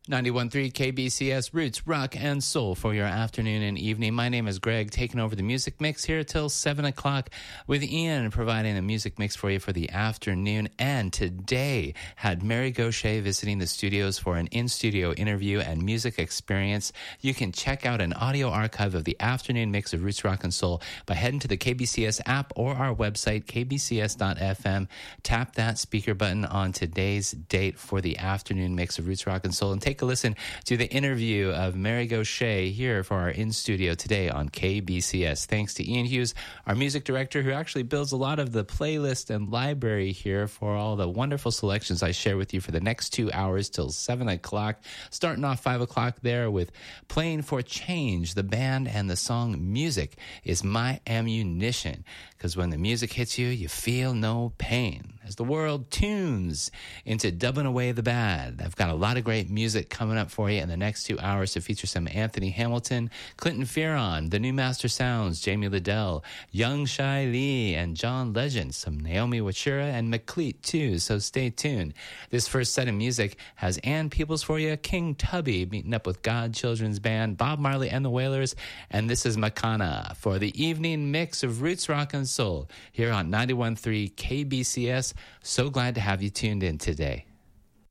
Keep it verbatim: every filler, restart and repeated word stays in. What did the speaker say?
ninety-one point three K B C S Roots, Rock, and Soul for your afternoon and evening. My name is Greg, taking over the music mix here till seven o'clock with Ian providing a music mix for you for the afternoon. And today had Mary Gauthier visiting the studios for an in-studio interview and music experience. You can check out an audio archive of the afternoon mix of Roots, Rock, and Soul by heading to the K B C S app or our website, k b c s dot f m. Tap that speaker button on today's date for the afternoon mix of Roots, Rock, and Soul and take a listen to the interview of Mary Gauthier here for our in-studio today on K B C S. Thanks to Ian Hughes, our music director, who actually builds a lot of the playlist and library here for all the wonderful selections I share with you for the next two hours till seven o'clock. Starting off five o'clock there with Playing for Change, the band and the song Music is My Ammunition, because when the music hits you, you feel no pain. As the world tunes into dubbing away the bad, I've got a lot of great music coming up for you in the next two hours to feature some Anthony Hamilton, Clinton Fearon, the New Master Sounds, Jamie Liddell, Young Shai Lee, and John Legend, some Naomi Wachura and McLeet too, so stay tuned. This first set of music has Ann Peebles for you, King Tubby meeting up with God Children's Band, Bob Marley and the Wailers, and this is Makana for the evening mix of Roots, Rock, and Soul here on ninety-one point three K B C S. So glad to have you tuned in today.